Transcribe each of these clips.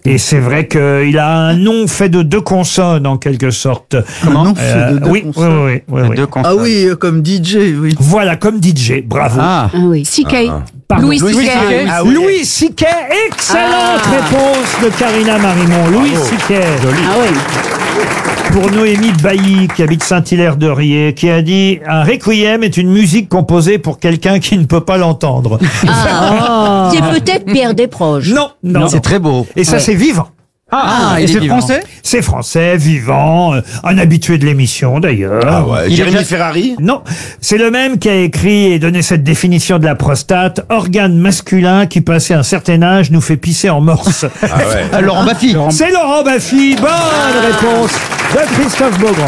Et c'est vrai qu'il a un nom fait de 2 consonnes, en quelque sorte. Comment Oui. Deux consonnes. Ah oui, comme DJ, oui. Voilà, comme DJ. Bravo. Ah, Ah oui. C.K. Pardon. Louis C.K. Ah oui. Louis C.K. Excellente réponse de Karina Marimont. Louis C.K. Ah oui. Pour Noémie Bailly, qui habite Saint-Hilaire-de-Riez, qui a dit « Un requiem est une musique composée pour quelqu'un qui ne peut pas l'entendre. Ah. C'est peut-être Pierre Desproges. » Non. C'est très beau. Et ça, c'est vivant. Et c'est français? C'est français, vivant, un habitué de l'émission d'ailleurs. Ah ouais. Jérémy Ferrari? Non, c'est le même qui a écrit et donné cette définition de la prostate, organe masculin qui, passé un certain âge, nous fait pisser en morse. Ah ouais. Laurent Baffy. C'est Laurent Baffy. Bonne réponse de Christophe Beaugrand.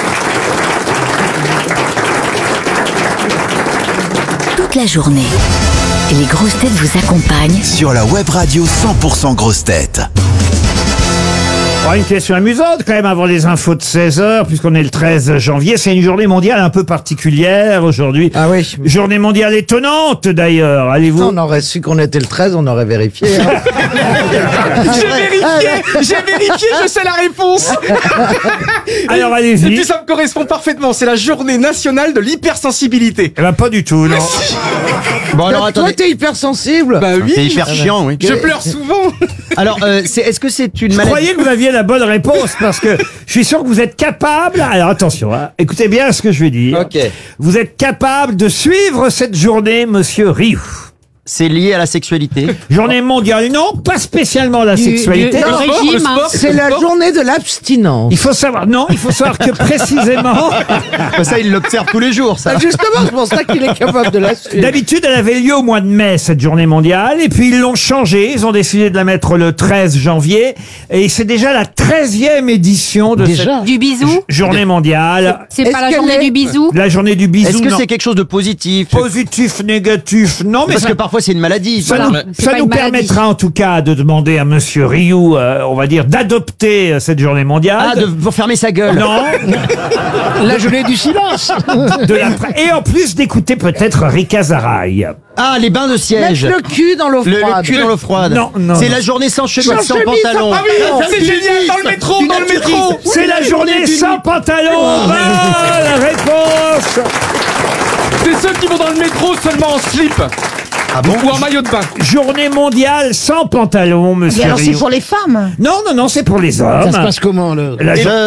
Toute la journée, les grosses têtes vous accompagnent Sur la web radio 100% grosses têtes. Oh, une question amusante quand même avant les infos de 16h, puisqu'on est le 13 janvier. C'est une journée mondiale un peu particulière aujourd'hui. Ah oui. Journée mondiale étonnante d'ailleurs. Allez-vous... On aurait su qu'on était le 13, on aurait vérifié. Hein. J'ai vérifié, je sais la réponse. Alors Et allez-y. puis ça me correspond parfaitement, c'est la journée nationale de l'hypersensibilité. Eh ben pas du tout, non. Bon, alors Toi, attendez. t'es hypersensible. Bah oui, C'est hyper chiant, oui. je pleure souvent. Alors, est-ce que c'est une Je maladie? croyais que vous aviez la bonne réponse parce que je suis sûr que vous êtes capable. Alors attention, hein, écoutez bien ce que je vais dire. Ok. Vous êtes capable de suivre cette journée, monsieur Rioux. C'est lié à la sexualité? Journée mondiale, non, pas spécialement la sexualité. Le régime. sport, C'est la journée de l'abstinence. Il faut savoir, non, il faut savoir que précisément, Ça, il l'observe tous les jours, ça. Ah, justement, c'est pour ça qu'il est capable de la suivre. d'habitude, elle avait lieu au mois de mai, cette journée mondiale, et puis ils l'ont changée, ils ont décidé de la mettre le 13 janvier, et c'est déjà la 13e édition de cette Du bisou. journée mondiale. C'est Est-ce pas la qu'elle journée est- du bisou. La journée du bisou, Est-ce que non. c'est quelque chose de positif? Positif, négatif, non, mais Parce ça, que parfois c'est une maladie. ça Voilà. nous, C'est ça pas nous une maladie. permettra en tout cas de demander à monsieur Rioux, on va dire, d'adopter cette journée mondiale. Pour fermer sa gueule. Non, La journée du silence. et en plus d'écouter peut-être Rika Zaraï. Ah, les bains de siège. Mettre le cul dans l'eau Le froide. cul dans l'eau froide. Non, C'est non. la journée sans chemise, Sans sans chemise, pantalon. Ah oui, c'est génial, dans le métro, dans le métro. C'est la journée sans pantalon. Bonne réponse. C'est ceux qui vont dans le métro seulement en slip. Ah bon? Ou en maillot de bain. Journée mondiale sans pantalon, monsieur Mais alors c'est Rioux. pour les femmes. Non, c'est pour les hommes. Ça se passe comment, là? La jo-